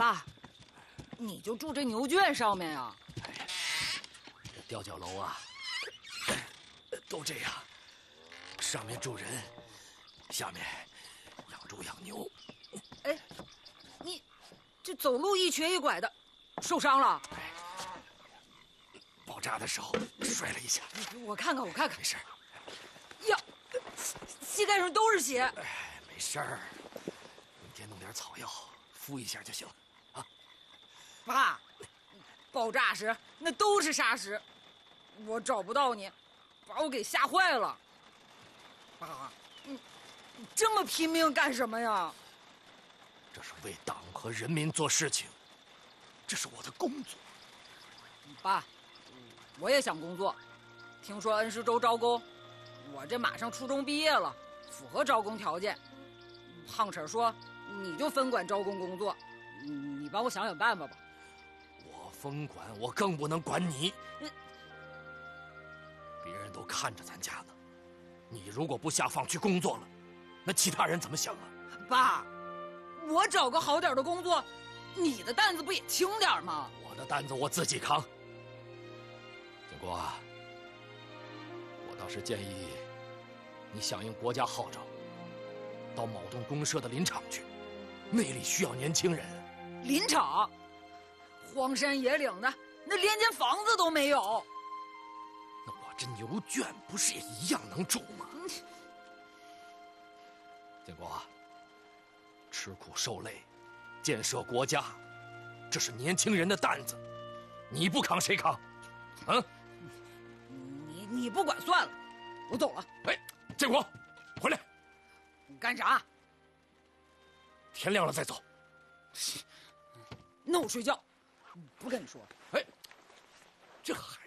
爸，你就住这牛圈上面呀？ 这吊脚楼啊，都这样，上面住人，下面养猪养牛。 哎，你这走路一瘸一拐的，受伤了？ 爆炸的时候摔了一下。 我看看， 没事。 呀，膝盖上都是血。 没事儿，明天弄点草药敷一下就行了啊。 爸，爆炸时那都是沙石，我找不到你，把我给吓坏了。爸，你这么拼命干什么呀？ 这是为党和人民做事情，这是我的工作。 爸，我也想工作，听说恩施州招工，我这马上初中毕业了，符合招工条件。胖婶说你就分管招工工作，你帮我想想办法吧。 我分管，我更不能管你。别人都看着咱家呢，你如果不下放去工作了，那其他人怎么想啊？ 爸，我找个好点的工作，你的担子不也轻点吗？ 我的担子我自己扛。建国，我倒是建议你响应国家号召，到某栋公社的林场去，那里需要年轻人。 林场，荒山野岭的，那连间房子都没有。 那我这牛圈不是也一样能住吗？建国，吃苦受累，建设国家，这是年轻人的担子，你不扛谁扛？啊？ 你不管算了，我走了。 哎，建国，回来！ 你干啥？ 天亮了再走。 那我睡觉，不跟你说了。 哎，这孩